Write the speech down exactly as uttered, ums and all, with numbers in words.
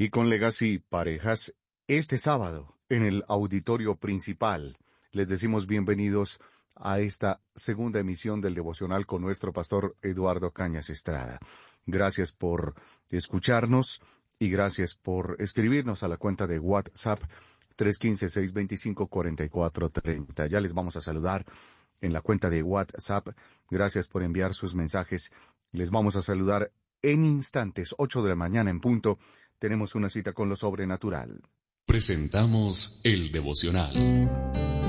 Y con Legacy Parejas, este sábado, en el auditorio principal, les decimos bienvenidos a esta segunda emisión del devocional con nuestro pastor Eduardo Cañas Estrada. Gracias por escucharnos y gracias por escribirnos a la cuenta de WhatsApp tres uno cinco, seis dos cinco, cuatro cuatro tres cero. Ya les vamos a saludar en la cuenta de WhatsApp. Gracias por enviar sus mensajes. Les vamos a saludar en instantes, ocho de la mañana en punto. Tenemos una cita con lo sobrenatural. Presentamos el devocional.